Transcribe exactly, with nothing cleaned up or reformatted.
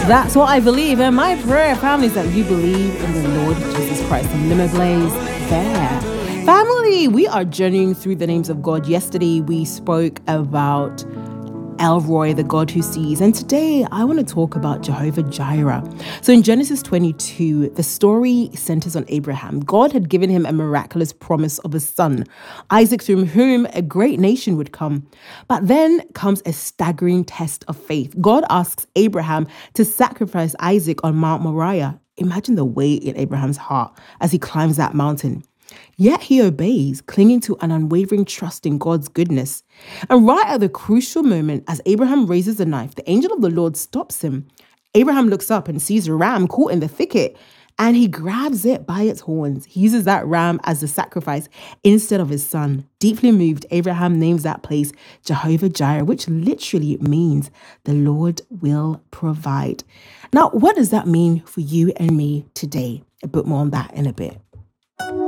That's what I believe, and my prayer, family, is that you believe in the Lord Jesus Christ. I'm Lima Blaze there. Family, we are journeying through the names of God. Yesterday, we spoke about El Roi, the God who sees. And today, I want to talk about Jehovah Jireh. So in Genesis twenty-two, the story centers on Abraham. God had given him a miraculous promise of a son, Isaac, through whom a great nation would come. But then comes a staggering test of faith. God asks Abraham to sacrifice Isaac on Mount Moriah. Imagine the weight in Abraham's heart as he climbs that mountain. Yet he obeys, clinging to an unwavering trust in God's goodness. And right at the crucial moment, as Abraham raises the knife, the angel of the Lord stops him. Abraham looks up and sees a ram caught in the thicket, and he grabs it by its horns. He uses that ram as the sacrifice instead of his son. Deeply moved, Abraham names that place Jehovah Jireh, which literally means the Lord will provide. Now, what does that mean for you and me today? A bit more on that in a bit.